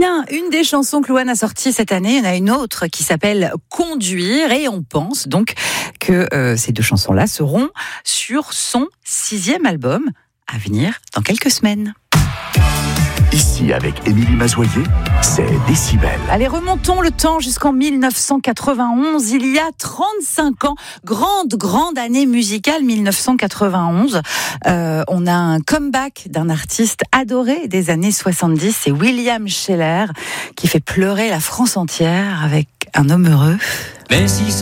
Bien, une des chansons que Louane a sorties cette année, il y en a une autre qui s'appelle Conduire, et on pense donc que ces deux chansons-là seront sur son 6e album à venir dans quelques semaines. Ici, avec Émilie Mazoyer, c'est Décibel. Allez, remontons le temps jusqu'en 1991, il y a 35 ans. Grande année musicale, 1991. On a un comeback d'un artiste adoré des années 70, c'est William Sheller, qui fait pleurer la France entière avec Un homme heureux. Mais si